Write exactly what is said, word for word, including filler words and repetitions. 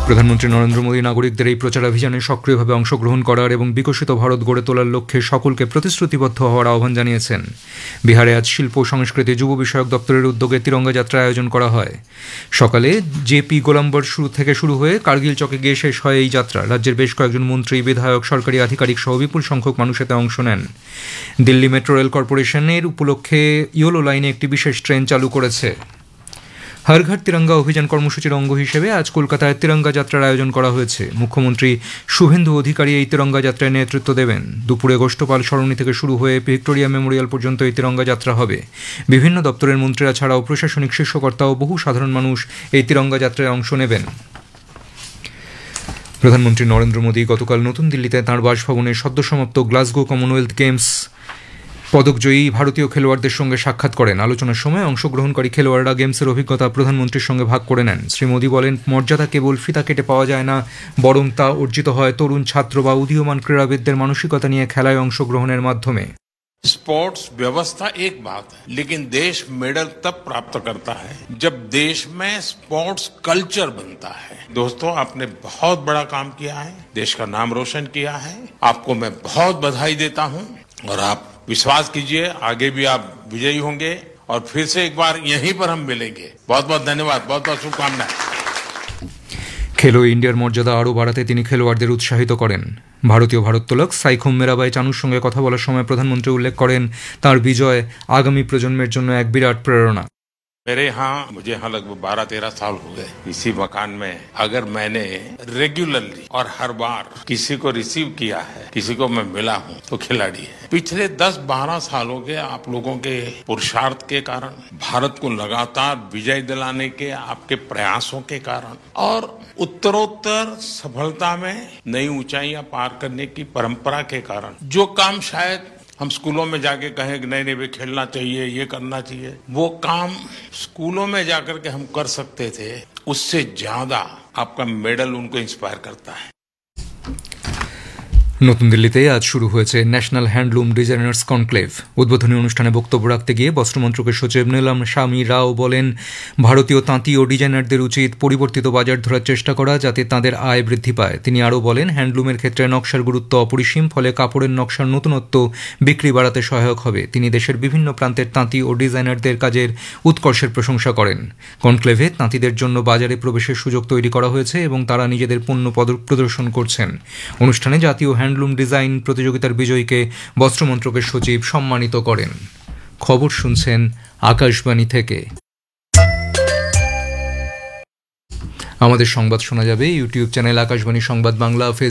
প্রধানমন্ত্রী নরেন্দ্র মোদী নাগরিকদের এই প্রচারাভিযানে সক্রিয়ভাবে অংশগ্রহণ করার এবং বিকশিত ভারত গড়ে তোলার লক্ষ্যে সকলকে প্রতিশ্রুতিবদ্ধ হওয়ার আহ্বান জানিয়েছেন। বিহারে আজ শিল্প ও সংস্কৃতি যুব বিষয়ক দপ্তরের উদ্যোগে তিরঙ্গা যাত্রার আয়োজন করা হয়। সকালে জেপি গোলাম্বর শুরু থেকে শুরু হয়ে কার্গিল চকে গিয়ে শেষ হয় এই যাত্রা। রাজ্যের বেশ কয়েকজন মন্ত্রী, বিধায়ক, সরকারি আধিকারিক সহ বিপুল সংখ্যক মানুষ এতে অংশ নেন। দিল্লি মেট্রো রেল কর্পোরেশনের উপলক্ষে ইয়োলো লাইনে একটি বিশেষ ট্রেন চালু করেছে। হর ঘর তিরঙ্গা অভিযান কর্মসূচির অঙ্গ হিসেবে আজ কলকাতায় তিরঙ্গা যাত্রার আয়োজন করা হয়েছে। মুখ্যমন্ত্রী শুভেন্দু অধিকারী এই তিরঙ্গা যাত্রায় নেতৃত্ব দেবেন। দুপুরে গোষ্ঠপাল সরণি থেকে শুরু হয়ে ভিক্টোরিয়া মেমোরিয়াল পর্যন্ত এই তিরঙ্গা যাত্রা হবে। বিভিন্ন দপ্তরের মন্ত্রীরা ছাড়াও প্রশাসনিক শীর্ষকর্তা ও বহু সাধারণ মানুষ এই তিরঙ্গা যাত্রায় অংশ নেবেন। প্রধানমন্ত্রী নরেন্দ্র মোদী গতকাল নতুন দিল্লিতে তাঁর বাসভবনে সদ্য সমাপ্ত গ্লাসগো কমনওয়েলথ গেমস পদকজয়ী ভারতীয় খেলোয়াড়দের সঙ্গে সাক্ষাৎ করেন। আলোচনার সময় অংশগ্রহণকারী খেলোয়াড়রা গেমসের অভিজ্ঞতা প্রধানমন্ত্রীর সঙ্গে ভাগ করে নেন। শ্রী মোদী বলেন, মর্যাদা কেবল ফিতা কেটে পাওয়া যায় না, বরং তা অর্জিত হয় তরুণ ছাত্র বা উদীয়মান ক্রীড়াবিদদের মানসিকতা নিয়ে খেলায় অংশগ্রহণের মাধ্যমে। स्पोर्ट्स व्यवस्था एक बात है, लेकिन देश मेडल तब प्राप्त करता है जब देश में स्पोर्ट्स कल्चर बनता है। दोस्तों, आपने बहुत बड़ा काम किया है, देश का नाम रोशन किया है। आपको मैं बहुत बधाई देता हूं और आप विश्वास कीजिए आगे भी आप विजयी होंगे और फिर से एक बार यहीं पर हम मिलेंगे। बहुत बहुत धन्यवाद, बहुत बहुत शुभकामनाएं। খেলো ইন্ডিয়ার মর্যাদা আরও বাড়াতে তিনি খেলোয়াড়দের উৎসাহিত করেন। ভারতীয় ভারোত্তোলক সাইখোম মেরাবাই চানুর সঙ্গে কথা বলার সময় প্রধানমন্ত্রী উল্লেখ করেন, তার বিজয় আগামী প্রজন্মের জন্য এক বিরাট প্রেরণা। मेरे यहाँ मुझे यहाँ लगभग बारह तेरह साल हो गए इसी मकान में। अगर मैंने रेगुलरली और हर बार किसी को रिसीव किया है, किसी को मैं मिला हूँ, तो खिलाड़ी है। पिछले दस बारह सालों के आप लोगों के पुरुषार्थ के कारण, भारत को लगातार विजय दिलाने के आपके प्रयासों के कारण और उत्तरोत्तर सफलता में नई ऊंचाइयां पार करने की परंपरा के कारण, जो काम शायद हम स्कूलों में जाके कहें कि नहीं नहीं भाई खेलना चाहिए, ये करना चाहिए, वो काम स्कूलों में जाकर के हम कर सकते थे, उससे ज्यादा आपका मेडल उनको इंस्पायर करता है। নতুন দিল্লিতে আজ শুরু হয়েছে ন্যাশনাল হ্যান্ডলুম ডিজাইনার্স কনক্লেভ। উদ্বোধনী অনুষ্ঠানে বক্তব্য রাখতে গিয়ে বস্ত্রমন্ত্রকের সচিব নীলম স্বামী রাও বলেন, ভারতীয় তাঁতি ও ডিজাইনারদের উচিত পরিবর্তিত বাজার ধরার চেষ্টা করা, যাতে তাঁদের আয় বৃদ্ধি পায়। তিনি আরও বলেন, হ্যান্ডলুমের ক্ষেত্রে নকশার গুরুত্ব অপরিসীম, ফলে কাপড়ের নকশার নতুনত্ব বিক্রি বাড়াতে সহায়ক হবে। তিনি দেশের বিভিন্ন প্রান্তের তাঁতি ও ডিজাইনারদের কাজের উৎকর্ষের প্রশংসা করেন। কনক্লেভে তাঁতিদের জন্য বাজারে প্রবেশের সুযোগ তৈরি করা হয়েছে এবং তারা নিজেদের পণ্য প্রদর্শন করছেন। অনুষ্ঠানে জাতীয় হ্যান্ডলুম ডিজাইন প্রতিযোগিতার বিজয়ীকে বস্ত্রমন্ত্রকের সচিব সম্মানিত করেন। খবর শুনছেন আকাশবাণী থেকে। আমাদের সংবাদ শোনা যাবে ইউটিউব চ্যানেল আকাশবাণী সংবাদ বাংলা,